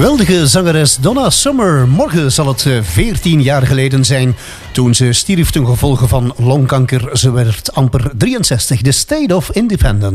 Geweldige zangeres Donna Summer. Morgen zal het 14 jaar geleden zijn toen ze stierf ten gevolge van longkanker. Ze werd amper 63. The State of Independence.